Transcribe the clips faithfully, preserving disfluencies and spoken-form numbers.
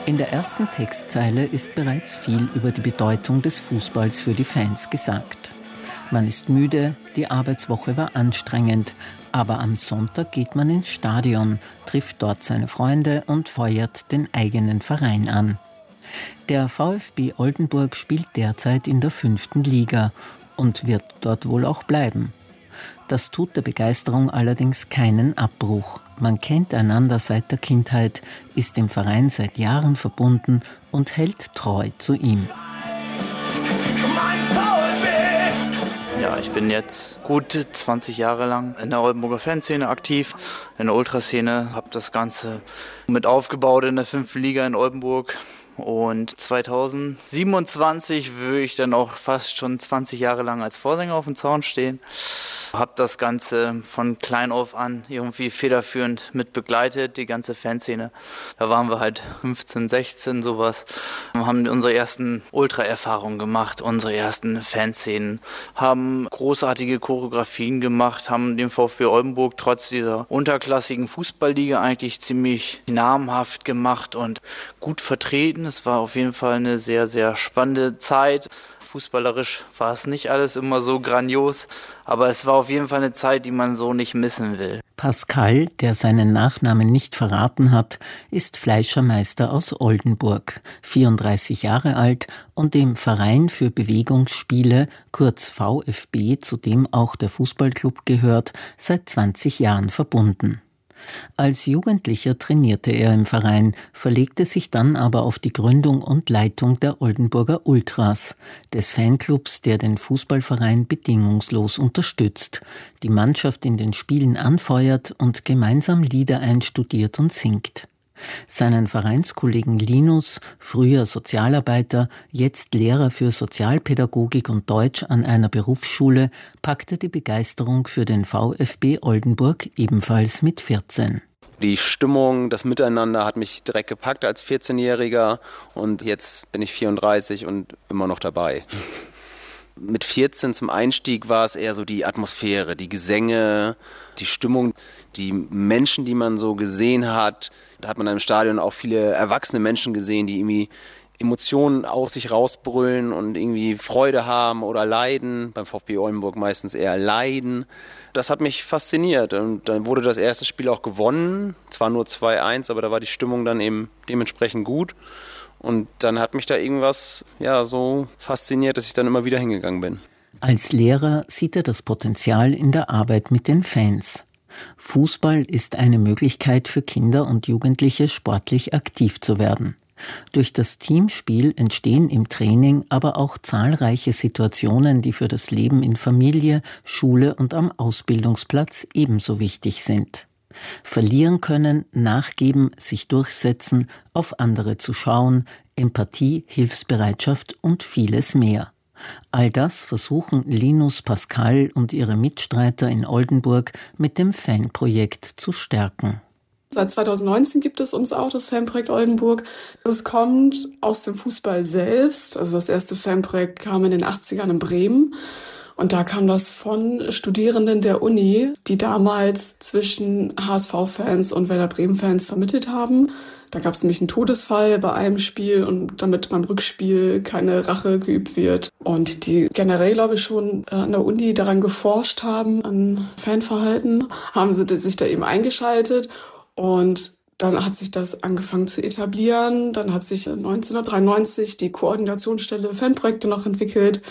In der ersten Textzeile ist bereits viel über die Bedeutung des Fußballs für die Fans gesagt. Man ist müde, die Arbeitswoche war anstrengend, aber am Sonntag geht man ins Stadion, trifft dort seine Freunde und feuert den eigenen Verein an. Der VfB Oldenburg spielt derzeit in der fünften Liga und wird dort wohl auch bleiben. Das tut der Begeisterung allerdings keinen Abbruch. Man kennt einander seit der Kindheit, ist dem Verein seit Jahren verbunden und hält treu zu ihm. Ja, ich bin jetzt gut zwanzig Jahre lang in der Oldenburger Fanszene aktiv, in der Ultraszene, habe das Ganze mit aufgebaut in der fünften Liga in Oldenburg. Und zweitausendsiebenundzwanzig würde ich dann auch fast schon zwanzig Jahre lang als Vorsänger auf dem Zaun stehen. Habe das Ganze von klein auf an irgendwie federführend mit begleitet, die ganze Fanszene. Da waren wir halt fünfzehn, sechzehn, sowas. Wir haben unsere ersten Ultra-Erfahrungen gemacht, unsere ersten Fanszenen, haben großartige Choreografien gemacht, haben den VfB Oldenburg trotz dieser unterklassigen Fußballliga eigentlich ziemlich namhaft gemacht und gut vertreten. Es war auf jeden Fall eine sehr, sehr spannende Zeit. Fußballerisch war es nicht alles immer so grandios, aber es war auf jeden Fall eine Zeit, die man so nicht missen will. Pascal, der seinen Nachnamen nicht verraten hat, ist Fleischermeister aus Oldenburg, vierunddreißig Jahre alt und dem Verein für Bewegungsspiele, kurz VfB, zu dem auch der Fußballclub gehört, seit zwanzig Jahren verbunden. Als Jugendlicher trainierte er im Verein, verlegte sich dann aber auf die Gründung und Leitung der Oldenburger Ultras, des Fanclubs, der den Fußballverein bedingungslos unterstützt, die Mannschaft in den Spielen anfeuert und gemeinsam Lieder einstudiert und singt. Seinen Vereinskollegen Linus, früher Sozialarbeiter, jetzt Lehrer für Sozialpädagogik und Deutsch an einer Berufsschule, packte die Begeisterung für den VfB Oldenburg ebenfalls mit vierzehn. Die Stimmung, das Miteinander hat mich direkt gepackt als vierzehnjähriger und jetzt bin ich vierunddreißig und immer noch dabei. Mit vierzehn zum Einstieg war es eher so die Atmosphäre, die Gesänge, die Stimmung, die Menschen, die man so gesehen hat. Da hat man im Stadion auch viele erwachsene Menschen gesehen, die irgendwie Emotionen aus sich rausbrüllen und irgendwie Freude haben oder leiden. Beim VfB Oldenburg meistens eher leiden. Das hat mich fasziniert und dann wurde das erste Spiel auch gewonnen. Zwar nur zwei eins, aber da war die Stimmung dann eben dementsprechend gut. Und dann hat mich da irgendwas ja so fasziniert, dass ich dann immer wieder hingegangen bin. Als Lehrer sieht er das Potenzial in der Arbeit mit den Fans. Fußball ist eine Möglichkeit für Kinder und Jugendliche, sportlich aktiv zu werden. Durch das Teamspiel entstehen im Training aber auch zahlreiche Situationen, die für das Leben in Familie, Schule und am Ausbildungsplatz ebenso wichtig sind. Verlieren können, nachgeben, sich durchsetzen, auf andere zu schauen, Empathie, Hilfsbereitschaft und vieles mehr. All das versuchen Linus, Pascal und ihre Mitstreiter in Oldenburg mit dem Fanprojekt zu stärken. Seit zweitausendneunzehn gibt es uns auch das Fanprojekt Oldenburg. Es kommt aus dem Fußball selbst. Also das erste Fanprojekt kam in den achtzigern in Bremen. Und da kam das von Studierenden der Uni, die damals zwischen H S V-Fans und Werder Bremen-Fans vermittelt haben. Da gab es nämlich einen Todesfall bei einem Spiel und damit beim Rückspiel keine Rache geübt wird. Und die generell, glaube ich, schon an der Uni daran geforscht haben, an Fanverhalten, haben sie sich da eben eingeschaltet. Und dann hat sich das angefangen zu etablieren. Dann hat sich neunzehnhundertdreiundneunzig die Koordinationsstelle Fanprojekte noch entwickelt.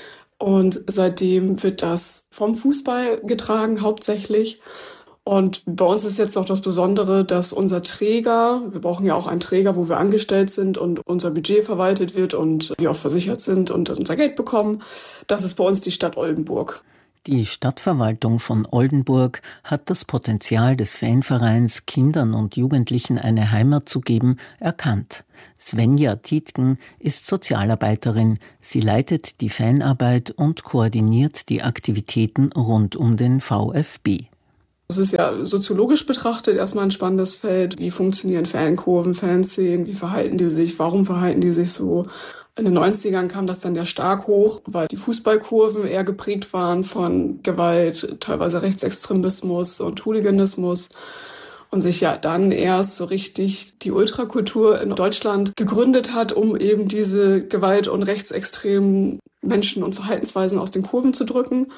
Und seitdem wird das vom Fußball getragen, hauptsächlich. Und bei uns ist jetzt noch das Besondere, dass unser Träger, wir brauchen ja auch einen Träger, wo wir angestellt sind und unser Budget verwaltet wird und wir auch versichert sind und unser Geld bekommen. Das ist bei uns die Stadt Oldenburg. Die Stadtverwaltung von Oldenburg hat das Potenzial des Fanvereins, Kindern und Jugendlichen eine Heimat zu geben, erkannt. Svenja Tietgen ist Sozialarbeiterin. Sie leitet die Fanarbeit und koordiniert die Aktivitäten rund um den VfB. Es ist ja soziologisch betrachtet erstmal ein spannendes Feld. Wie funktionieren Fankurven, Fanszenen, wie verhalten die sich, warum verhalten die sich so? In den neunzigern kam das dann ja stark hoch, weil die Fußballkurven eher geprägt waren von Gewalt, teilweise Rechtsextremismus und Hooliganismus. und sich ja dann erst so richtig die Ultrakultur in Deutschland gegründet hat, um eben diese Gewalt- und rechtsextremen Menschen und Verhaltensweisen aus den Kurven zu drücken.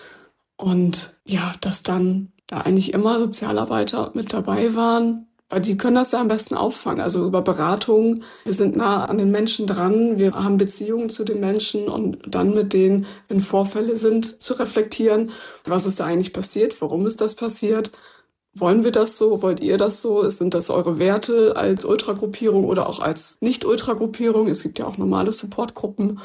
Und ja, dass dann da eigentlich immer Sozialarbeiter mit dabei waren, weil die können das ja am besten auffangen. Also über Beratung, wir sind nah an den Menschen dran, wir haben Beziehungen zu den Menschen und dann mit denen, wenn Vorfälle sind, zu reflektieren, was ist da eigentlich passiert, warum ist das passiert, wollen wir das so, wollt ihr das so, sind das eure Werte als Ultragruppierung oder auch als Nicht-Ultragruppierung, es gibt ja auch normale Supportgruppen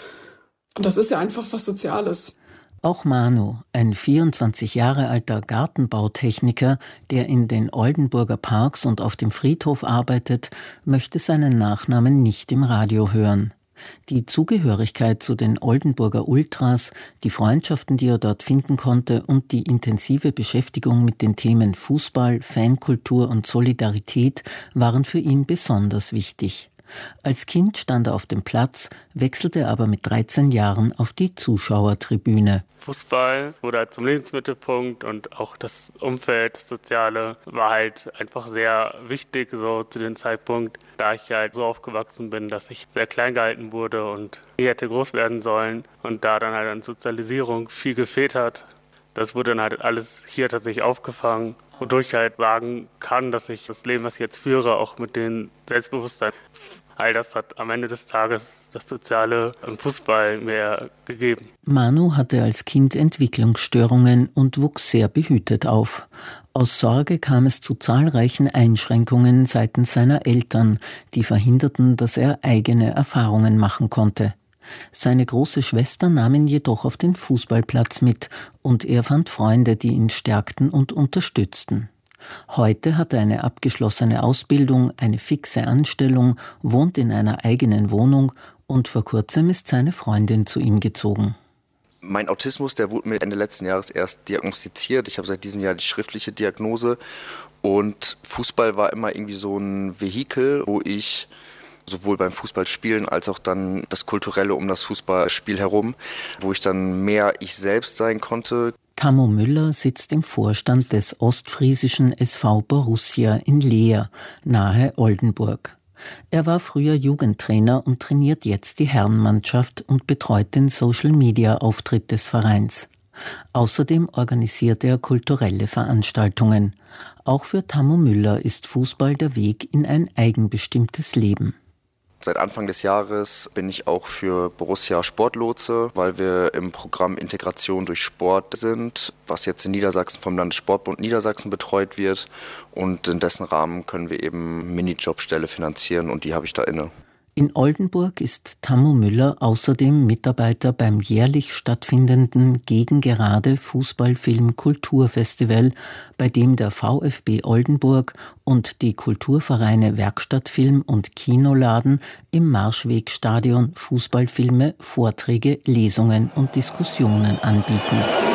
und das ist ja einfach was Soziales. Auch Manu, ein vierundzwanzig Jahre alter Gartenbautechniker, der in den Oldenburger Parks und auf dem Friedhof arbeitet, möchte seinen Nachnamen nicht im Radio hören. Die Zugehörigkeit zu den Oldenburger Ultras, die Freundschaften, die er dort finden konnte und die intensive Beschäftigung mit den Themen Fußball, Fankultur und Solidarität waren für ihn besonders wichtig. Als Kind stand er auf dem Platz, wechselte aber mit dreizehn Jahren auf die Zuschauertribüne. Fußball wurde halt zum Lebensmittelpunkt und auch das Umfeld, das Soziale war halt einfach sehr wichtig so zu dem Zeitpunkt, da ich halt so aufgewachsen bin, dass ich sehr klein gehalten wurde und nie hätte groß werden sollen und da dann halt an Sozialisierung viel gefehlt hat. Das wurde dann halt alles hier tatsächlich aufgefangen, wodurch ich halt sagen kann, dass ich das Leben, was ich jetzt führe, auch mit dem Selbstbewusstsein, all das hat am Ende des Tages das Soziale im Fußball mir gegeben. Manu hatte als Kind Entwicklungsstörungen und wuchs sehr behütet auf. Aus Sorge kam es zu zahlreichen Einschränkungen seitens seiner Eltern, die verhinderten, dass er eigene Erfahrungen machen konnte. Seine große Schwester nahm ihn jedoch auf den Fußballplatz mit und er fand Freunde, die ihn stärkten und unterstützten. Heute hat er eine abgeschlossene Ausbildung, eine fixe Anstellung, wohnt in einer eigenen Wohnung und vor kurzem ist seine Freundin zu ihm gezogen. Mein Autismus, der wurde mir Ende letzten Jahres erst diagnostiziert. Ich habe seit diesem Jahr die schriftliche Diagnose und Fußball war immer irgendwie so ein Vehikel, wo ich sowohl beim Fußballspielen als auch dann das Kulturelle um das Fußballspiel herum, wo ich dann mehr ich selbst sein konnte. Tammo Müller sitzt im Vorstand des ostfriesischen S V Borussia in Leer, nahe Oldenburg. Er war früher Jugendtrainer und trainiert jetzt die Herrenmannschaft und betreut den Social-Media-Auftritt des Vereins. Außerdem organisiert er kulturelle Veranstaltungen. Auch für Tammo Müller ist Fußball der Weg in ein eigenbestimmtes Leben. Seit Anfang des Jahres bin ich auch für Borussia Sportlotse, weil wir im Programm Integration durch Sport sind, was jetzt in Niedersachsen vom Landessportbund Niedersachsen betreut wird. Und in dessen Rahmen können wir eben Minijobstelle finanzieren und die habe ich da inne. In Oldenburg ist Tammo Müller außerdem Mitarbeiter beim jährlich stattfindenden Gegengerade Fußballfilm-Kulturfestival, bei dem der VfB Oldenburg und die Kulturvereine Werkstattfilm und Kinoladen im Marschwegstadion Fußballfilme, Vorträge, Lesungen und Diskussionen anbieten.